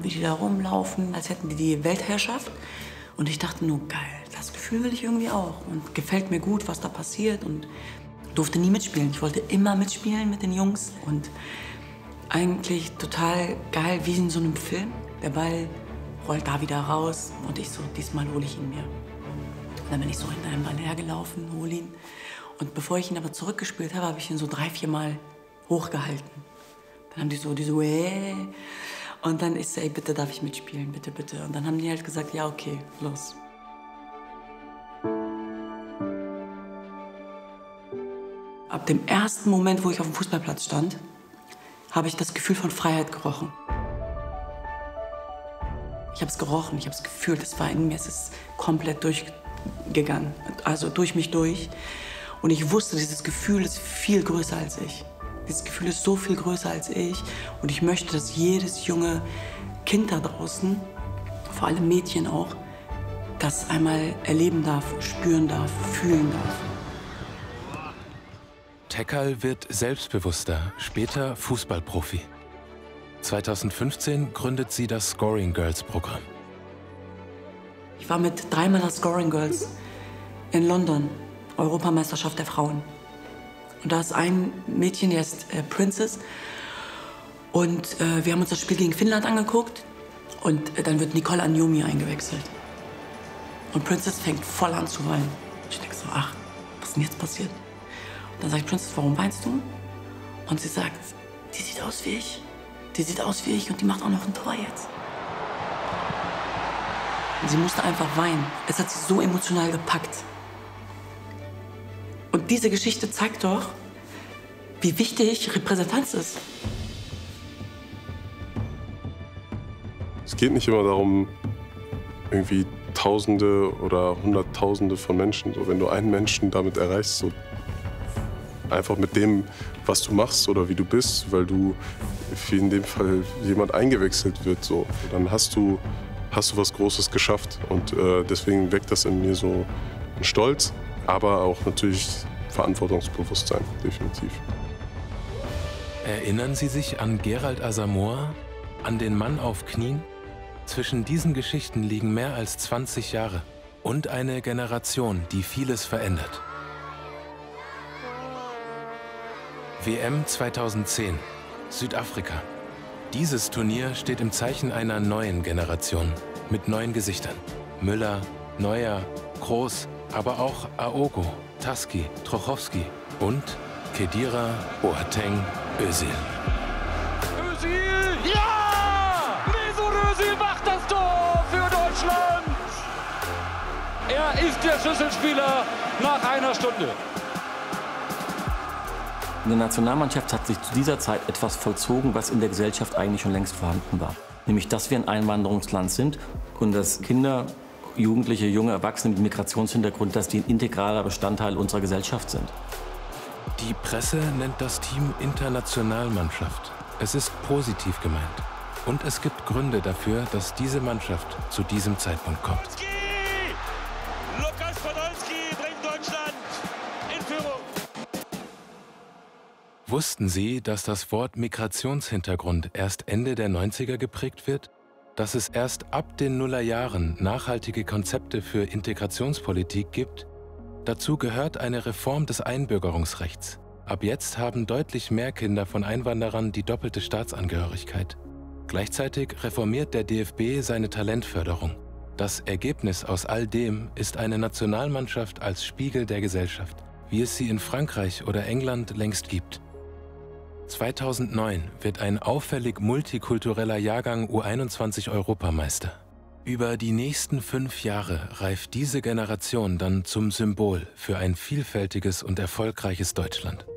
wie die da rumlaufen, als hätten die die Weltherrschaft. Und ich dachte nur, geil, das Gefühl will ich irgendwie auch. Und gefällt mir gut, was da passiert. Und durfte nie mitspielen. Ich wollte immer mitspielen mit den Jungs. Und eigentlich total geil, wie in so einem Film. Der Ball rollt da wieder raus. Und ich so, diesmal hole ich ihn mir. Und dann bin ich so hinter einem Ball hergelaufen, hole ihn. Und bevor ich ihn aber zurückgespielt habe, habe ich ihn so 3-4 Mal hochgehalten. Dann haben die so, Und dann ich so, ey, bitte darf ich mitspielen, bitte, bitte. Und dann haben die halt gesagt, ja, okay, los. Ab dem ersten Moment, wo ich auf dem Fußballplatz stand, habe ich das Gefühl von Freiheit gerochen. Ich habe es gerochen, ich habe es gefühlt, es war in mir, es ist komplett durchgegangen, also durch mich durch. Und ich wusste, dieses Gefühl ist viel größer als ich. Dieses Gefühl ist so viel größer als ich. Und ich möchte, dass jedes junge Kind da draußen, vor allem Mädchen auch, das einmal erleben darf, spüren darf, fühlen darf. Tekal wird selbstbewusster, später Fußballprofi. 2015 gründet sie das Scoring Girls Programm. Ich war mit 3 meiner Scoring Girls in London, Europameisterschaft der Frauen. Und da ist ein Mädchen, die heißt Princess. Und wir haben uns das Spiel gegen Finnland angeguckt. Und dann wird Nicole Anjomi eingewechselt. Und Princess fängt voll an zu weinen. Ich denke so, ach, was ist denn jetzt passiert? Und dann sage ich, Princess, warum weinst du? Und sie sagt, die sieht aus wie ich. Die sieht aus wie ich und die macht auch noch ein Tor jetzt. Und sie musste einfach weinen. Es hat sie so emotional gepackt. Und diese Geschichte zeigt doch, wie wichtig Repräsentanz ist. Es geht nicht immer darum, irgendwie Tausende oder Hunderttausende von Menschen. So, wenn du einen Menschen damit erreichst, so einfach mit dem, was du machst oder wie du bist, weil du, wie in dem Fall, jemand eingewechselt wird, so, dann hast du was Großes geschafft. Und deswegen weckt das in mir so einen Stolz. Aber auch natürlich Verantwortungsbewusstsein, definitiv. Erinnern Sie sich an Gerald Asamoah, an den Mann auf Knien? Zwischen diesen Geschichten liegen mehr als 20 Jahre und eine Generation, die vieles verändert. WM 2010, Südafrika. Dieses Turnier steht im Zeichen einer neuen Generation mit neuen Gesichtern. Müller, Neuer, Kroos, aber auch Aogo, Taski, Trochowski und Khedira, Boateng, Özil. Özil! Ja! Mesut Özil macht das Tor für Deutschland! Er ist der Schlüsselspieler nach einer Stunde. In der Nationalmannschaft hat sich zu dieser Zeit etwas vollzogen, was in der Gesellschaft eigentlich schon längst vorhanden war. Nämlich, dass wir ein Einwanderungsland sind und dass Kinder, Jugendliche, junge Erwachsene mit Migrationshintergrund, dass die ein integraler Bestandteil unserer Gesellschaft sind. Die Presse nennt das Team Internationalmannschaft. Es ist positiv gemeint. Und es gibt Gründe dafür, dass diese Mannschaft zu diesem Zeitpunkt kommt. Lukas Podolski bringt Deutschland in Führung. Wussten Sie, dass das Wort Migrationshintergrund erst Ende der 90er geprägt wird? Dass es erst ab den Nullerjahren nachhaltige Konzepte für Integrationspolitik gibt? Dazu gehört eine Reform des Einbürgerungsrechts. Ab jetzt haben deutlich mehr Kinder von Einwanderern die doppelte Staatsangehörigkeit. Gleichzeitig reformiert der DFB seine Talentförderung. Das Ergebnis aus all dem ist eine Nationalmannschaft als Spiegel der Gesellschaft, wie es sie in Frankreich oder England längst gibt. 2009 wird ein auffällig multikultureller Jahrgang U21 Europameister. Über die nächsten 5 Jahre reift diese Generation dann zum Symbol für ein vielfältiges und erfolgreiches Deutschland.